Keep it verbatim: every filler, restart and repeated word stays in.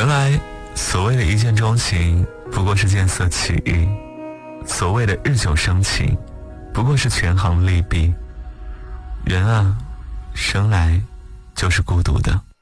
原来所谓的一见钟情不过是见色起意，所谓的日久生情不过是权衡利弊。人啊，生来就是孤独的。